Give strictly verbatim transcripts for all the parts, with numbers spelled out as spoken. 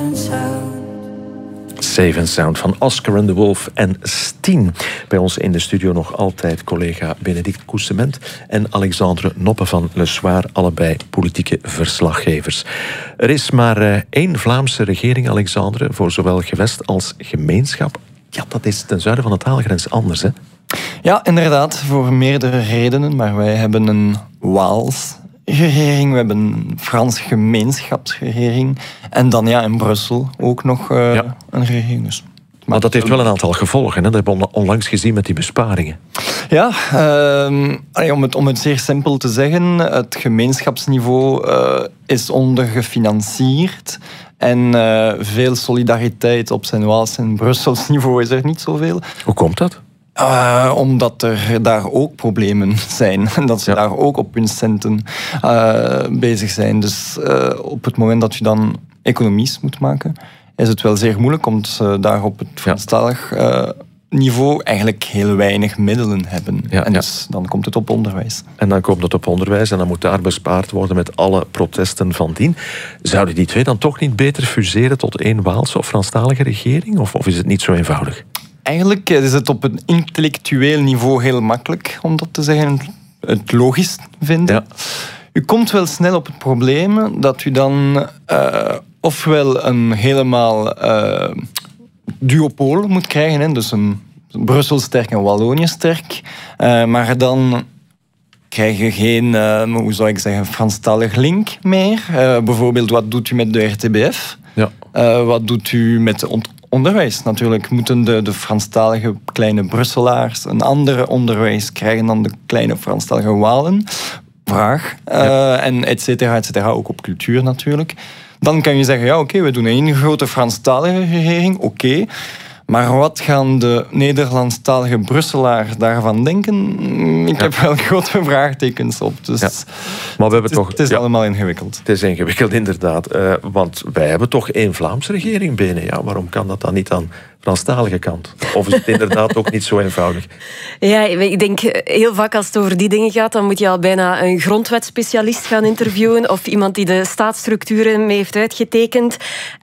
Safe and Sound van Oscar and the Wolf en Steen. Bij ons in de studio nog altijd collega Benedict Coussement en Alexandre Noppe van Le Soir, allebei politieke verslaggevers. Er is maar uh, één Vlaamse regering, Alexandre, voor zowel gewest als gemeenschap. Ja, dat is ten zuiden van de taalgrens anders, hè? Ja, inderdaad, voor meerdere redenen. Maar wij hebben een Waals regering, we hebben een Frans gemeenschapsregering en dan ja, in Brussel ook nog uh, ja. een regering. Dus. Maar, maar dat heeft wel een aantal gevolgen, hè? Dat hebben we onlangs gezien met die besparingen. Ja, uh, om, het, om het zeer simpel te zeggen, het gemeenschapsniveau uh, is ondergefinancierd. En uh, veel solidariteit op zijn Waals en Brussels niveau is er niet zoveel. Hoe komt dat? Uh, omdat er daar ook problemen zijn. En dat ze ja. daar ook op hun centen uh, bezig zijn. Dus uh, op het moment dat je dan economies moet maken, is het wel zeer moeilijk, omdat ze daar op het Franstalig uh, niveau eigenlijk heel weinig middelen hebben. Ja, en dus ja. dan komt het op onderwijs. En dan komt het op onderwijs en dan moet daar bespaard worden met alle protesten van dien. Zouden die twee dan toch niet beter fuseren tot één Waalse of Franstalige regering? Of, of is het niet zo eenvoudig? Eigenlijk is het op een intellectueel niveau heel makkelijk om dat te zeggen, het logisch vinden. Ja. U komt wel snel op het probleem dat u dan uh, ofwel een helemaal uh, duopool moet krijgen, hè, dus een Brussel sterk en Wallonië sterk, uh, maar dan krijg je geen, uh, hoe zou ik zeggen, Franstalig link meer. Uh, bijvoorbeeld, wat doet u met de R T B F? Ja. Uh, wat doet u met de ont- onderwijs? Natuurlijk moeten de, de Franstalige kleine Brusselaars een ander onderwijs krijgen dan de kleine Franstalige Walen. Vraag. Uh, ja. En et cetera, et cetera, ook op cultuur natuurlijk. Dan kan je zeggen, ja oké, okay, we doen één grote Franstalige regering, oké. Okay. Maar wat gaan de Nederlandstalige Brusselaars daarvan denken? Ik ja. heb wel grote vraagtekens op. Dus ja. Maar we hebben het, toch, het is ja, allemaal ingewikkeld. Het is ingewikkeld, inderdaad. Uh, want wij hebben toch één Vlaamse regering binnen. Ja, waarom kan dat dan niet aan de Franstalige kant? Of is het inderdaad ook niet zo eenvoudig? Ja, ik denk heel vaak als het over die dingen gaat, dan moet je al bijna een grondwetspecialist gaan interviewen of iemand die de staatsstructuren mee heeft uitgetekend.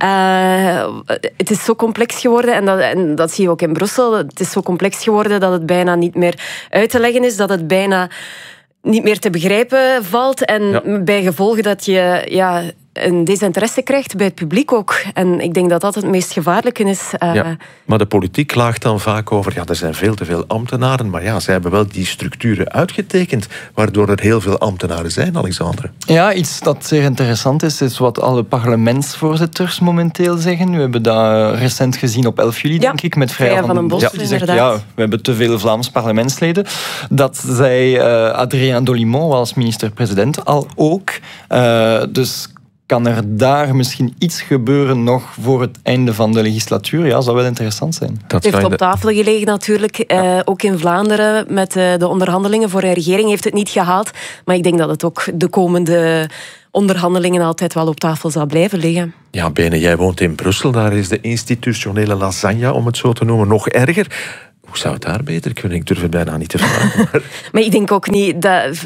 Uh, het is zo complex geworden en dat, en dat zie je ook in Brussel. Het is zo complex geworden dat het bijna niet meer uit te leggen is, dat het bijna niet meer te begrijpen valt en ja. bij gevolg dat je ja, een desinteresse krijgt bij het publiek ook. En ik denk dat dat het meest gevaarlijke is. Uh... Ja, maar de politiek klaagt dan vaak over, ja, er zijn veel te veel ambtenaren, maar ja, zij hebben wel die structuren uitgetekend, waardoor er heel veel ambtenaren zijn, Alexandre. Ja, iets dat zeer interessant is, is wat alle parlementsvoorzitters momenteel zeggen. We hebben dat recent gezien op elf juli, ja, denk ik, met Freya van den Bos. Ja, die zegt, ja, we hebben te veel Vlaams parlementsleden. Dat zei uh, Adrien Dolimon als minister-president al ook. Uh, dus kan er daar misschien iets gebeuren nog voor het einde van de legislatuur? Ja, zou wel interessant zijn. Het heeft op tafel gelegen natuurlijk, ja. uh, ook in Vlaanderen met uh, de onderhandelingen voor een regering heeft het niet gehaald. Maar ik denk dat het ook de komende onderhandelingen altijd wel op tafel zal blijven liggen. Ja, Bene, jij woont in Brussel. Daar is de institutionele lasagne, om het zo te noemen, nog erger. Hoe zou het daar beter kunnen? Ik durf het bijna niet te vragen. Maar, maar ik denk ook niet dat...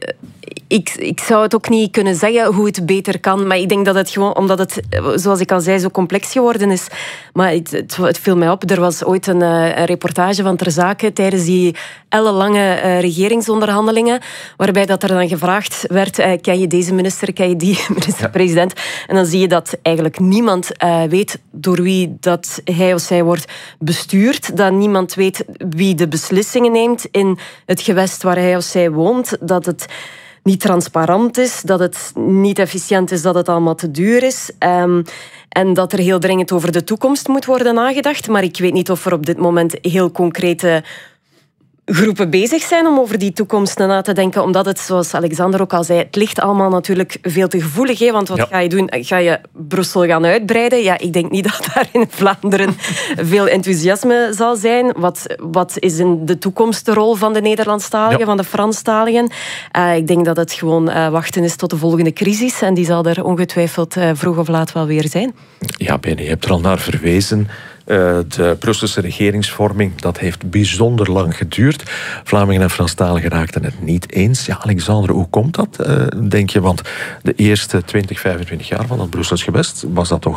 Ik, ik zou het ook niet kunnen zeggen hoe het beter kan. Maar ik denk dat het gewoon, omdat het, zoals ik al zei, zo complex geworden is. Maar het, het, het viel mij op. Er was ooit een, een reportage van Ter Zake tijdens die ellenlange uh, regeringsonderhandelingen, waarbij dat er dan gevraagd werd, uh, ken je deze minister, ken je die minister-president? Ja. En dan zie je dat eigenlijk niemand uh, weet door wie dat hij of zij wordt bestuurd. Dat niemand weet wie de beslissingen neemt in het gewest waar hij of zij woont. Dat het niet transparant is, dat het niet efficiënt is, dat het allemaal te duur is. Um, en dat er heel dringend over de toekomst moet worden nagedacht. Maar ik weet niet of er op dit moment heel concrete groepen bezig zijn om over die toekomst na te denken. Omdat het, zoals Alexander ook al zei, het ligt allemaal natuurlijk veel te gevoelig. Hè? Want wat ja. ga je doen? Ga je Brussel gaan uitbreiden? Ja, ik denk niet dat daar in Vlaanderen veel enthousiasme zal zijn. Wat, wat is in de toekomst de rol van de Nederlandstaligen, ja. van de Franstaligen? Uh, ik denk dat het gewoon uh, wachten is tot de volgende crisis. En die zal er ongetwijfeld uh, vroeg of laat wel weer zijn. Ja, Bene, je hebt er al naar verwezen. Uh, de Brusselse regeringsvorming, dat heeft bijzonder lang geduurd. Vlamingen en Franstaligen raakten het niet eens. Ja, Alexandre, hoe komt dat, uh, denk je? Want de eerste twintig, vijfentwintig jaar van dat Brussels gewest was dat toch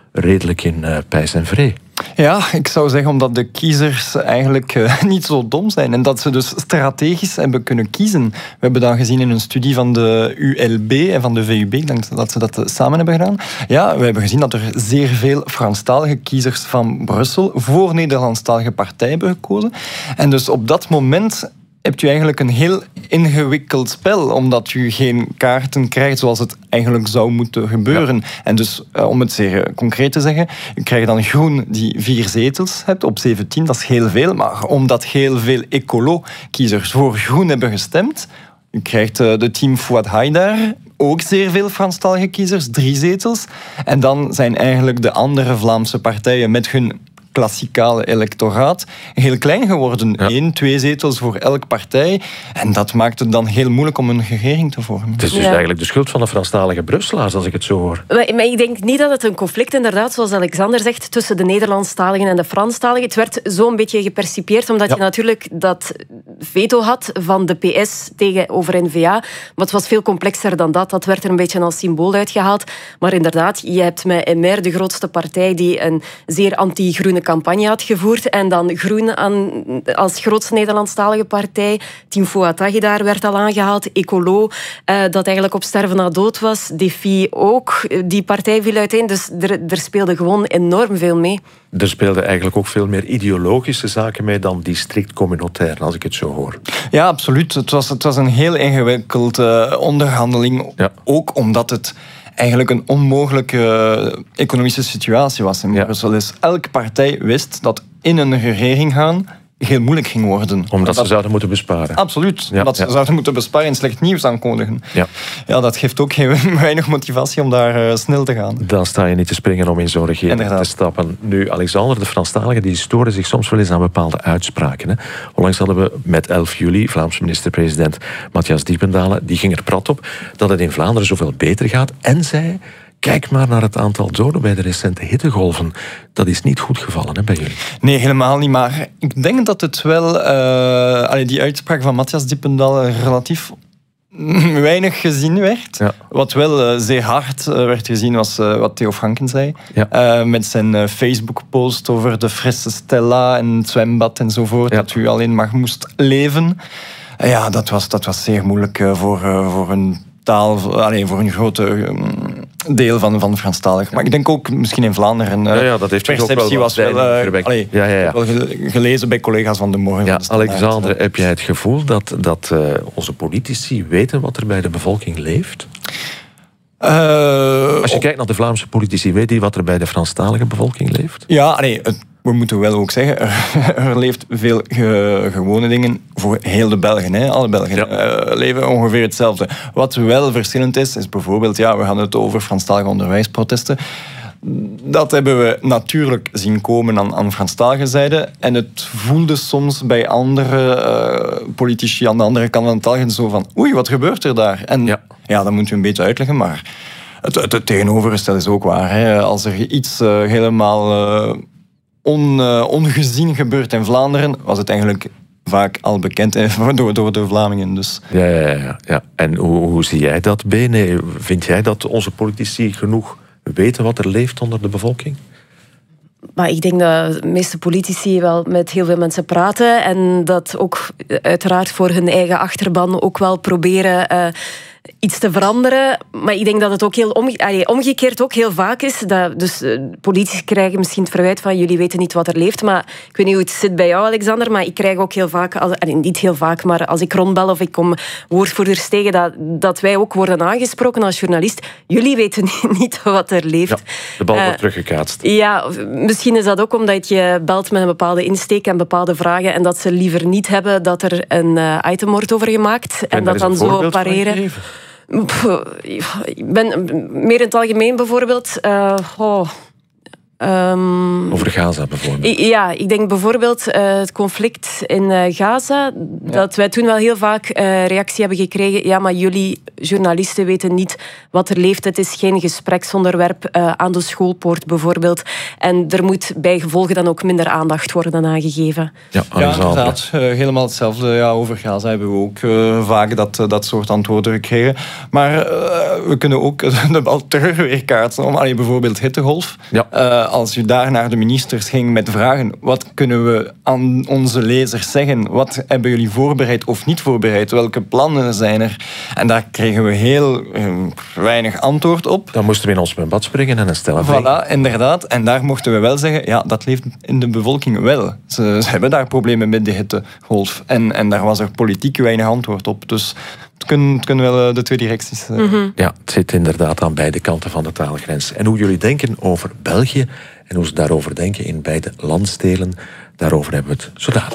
redelijk in uh, pijs en vree. Ja, ik zou zeggen omdat de kiezers eigenlijk uh, niet zo dom zijn en dat ze dus strategisch hebben kunnen kiezen. We hebben dat gezien in een studie van de U L B en van de V U B, ik denk dat ze dat samen hebben gedaan. Ja, we hebben gezien dat er zeer veel Franstalige kiezers van Brussel voor Nederlandstalige partijen hebben gekozen. En dus op dat moment hebt u eigenlijk een heel ingewikkeld spel, omdat u geen kaarten krijgt zoals het eigenlijk zou moeten gebeuren. Ja. En dus, om het zeer concreet te zeggen, u krijgt dan Groen die vier zetels hebt op zeventien, dat is heel veel, maar omdat heel veel ecolo-kiezers voor Groen hebben gestemd, u krijgt de team Fouad Haidar, ook zeer veel Franstalige kiezers, drie zetels, en dan zijn eigenlijk de andere Vlaamse partijen met hun klassikale electoraat heel klein geworden. Ja. Eén, twee zetels voor elke partij. En dat maakt het dan heel moeilijk om een regering te vormen. Het is dus ja. eigenlijk de schuld van de Franstalige Brusselaars, als ik het zo hoor. Maar, maar ik denk niet dat het een conflict, inderdaad, zoals Alexander zegt, tussen de Nederlandstaligen en de Franstaligen. Het werd zo'n beetje gepercipieerd, omdat ja. je natuurlijk dat veto had van de P S tegenover N V A. Maar het was veel complexer dan dat. Dat werd er een beetje als symbool uitgehaald. Maar inderdaad, je hebt met M R, de grootste partij, die een zeer anti-groene campagne had gevoerd. En dan Groen aan, als grootste Nederlandstalige partij. Team Fouad Haidar werd al aangehaald. Ecolo, uh, dat eigenlijk op sterven na dood was. Defi ook. Die partij viel uiteen. Dus er, er speelde gewoon enorm veel mee. Er speelden eigenlijk ook veel meer ideologische zaken mee dan die strikt communautair, als ik het zo hoor. Ja, absoluut. Het was, het was een heel ingewikkelde uh, onderhandeling. Ja. Ook omdat het eigenlijk een onmogelijke economische situatie was in Brussel. Dus elke partij wist dat in een regering gaan heel moeilijk ging worden. Omdat dat, ze zouden moeten besparen. Absoluut. Ja, omdat ja. ze zouden moeten besparen en slecht nieuws aankondigen. Ja. Ja, dat geeft ook heel weinig motivatie om daar uh, snel te gaan. Dan sta je niet te springen om in zo'n regering Inderdaad. te stappen. Nu, Alexander, de Franstaligen, die storen zich soms wel eens aan bepaalde uitspraken. Hè. Onlangs hadden we met elf juli Vlaamse minister-president Matthias Diependalen, die ging er prat op dat het in Vlaanderen zoveel beter gaat en zei: kijk maar naar het aantal doden bij de recente hittegolven. Dat is niet goed gevallen hè, bij jullie. Nee, helemaal niet. Maar ik denk dat het wel... Uh, allee, die uitspraak van Matthias Diependal relatief weinig gezien werd. Ja. Wat wel uh, zeer hard uh, werd gezien was uh, wat Theo Franken zei. Ja. Uh, met zijn uh, Facebook-post over de frisse Stella en het zwembad enzovoort. Ja. Dat u alleen maar moest leven. Uh, ja, dat was, dat was zeer moeilijk uh, voor, uh, voor een taal... Allee, voor een grote... Um, deel van, van Franstalig. Maar ik denk ook misschien in Vlaanderen. Ja, ja, dat heeft perceptie ook wel was wel, uh, allee, ja, ja, ja. wel gelezen bij collega's van de morgen. Ja, van de Alexander, heb jij het gevoel dat, dat uh, onze politici weten wat er bij de bevolking leeft? Uh, Als je kijkt naar de Vlaamse politici, weet die wat er bij de Franstalige bevolking leeft? Ja, allee, het, we moeten wel ook zeggen, er, er leeft veel ge, gewone dingen voor heel de Belgen. Hè. Alle Belgen ja. uh, leven ongeveer hetzelfde. Wat wel verschillend is, is bijvoorbeeld, ja, we hadden het over Franstalige onderwijsprotesten. Dat hebben we natuurlijk zien komen aan, aan Franstalige zijde. En het voelde soms bij andere uh, politici aan de andere kant van het taalgrens zo van oei, wat gebeurt er daar? En ja, ja dat moet je een beetje uitleggen, maar het, het, het tegenovergestelde is ook waar. Hè. Als er iets uh, helemaal uh, on, uh, ongezien gebeurt in Vlaanderen, was het eigenlijk vaak al bekend hè, door, door de Vlamingen. Dus. Ja, ja, ja, ja. En hoe, hoe zie jij dat, Bene? Vind jij dat onze politici genoeg weten wat er leeft onder de bevolking? Maar ik denk dat de meeste politici wel met heel veel mensen praten en dat ook uiteraard voor hun eigen achterban ook wel proberen uh, iets te veranderen. Maar ik denk dat het ook heel omge- allee, omgekeerd ook heel vaak is. Dat, dus uh, politici krijgen misschien het verwijt van jullie weten niet wat er leeft. Maar ik weet niet hoe het zit bij jou, Alexander, maar ik krijg ook heel vaak, als, allee, niet heel vaak, maar als ik rondbel of ik kom woordvoerders tegen, dat, dat wij ook worden aangesproken als journalist. Jullie weten niet, niet wat er leeft. Ja, de bal wordt uh, teruggekaatst. Ja, misschien is dat ook omdat je belt met een bepaalde insteek en bepaalde vragen en dat ze liever niet hebben dat er een uh, item wordt over gemaakt en, en dat dan zo pareren. Ik ben meer in het algemeen bijvoorbeeld. Uh, oh, Um, Over Gaza bijvoorbeeld. Ja, ik denk bijvoorbeeld uh, het conflict in uh, Gaza, ja. dat wij toen wel heel vaak uh, reactie hebben gekregen. Ja, maar jullie journalisten weten niet wat er leeft. Het is geen gespreksonderwerp uh, aan de schoolpoort bijvoorbeeld. En er moet bij gevolge dan ook minder aandacht worden aangegeven. Ja, ja inderdaad. Uh, helemaal hetzelfde. Ja, over Gaza hebben we ook uh, vaak dat, uh, dat soort antwoorden gekregen. Maar uh, we kunnen ook de bal terug weer kaatsen. Om, allee, bijvoorbeeld hittegolf. Ja. Uh, als je daar naar de ministers ging met vragen, wat kunnen we aan onze lezers zeggen? Wat hebben jullie voorbereid of niet voorbereid? Welke plannen zijn er? En daar kregen we heel uh, weinig antwoord op. Dan moesten we in ons bad springen en een stellen vragen. Voilà, inderdaad. En daar mochten we wel zeggen, ja, dat leeft in de bevolking wel. Ze, ze hebben daar problemen met de hittegolf. En, en daar was er politiek weinig antwoord op. Dus het kunnen, het kunnen wel de twee directies. Uh. Mm-hmm. Ja, het zit inderdaad aan beide kanten van de taalgrens. En hoe jullie denken over België en hoe ze daarover denken in beide landsdelen, daarover hebben we het zo dadelijk.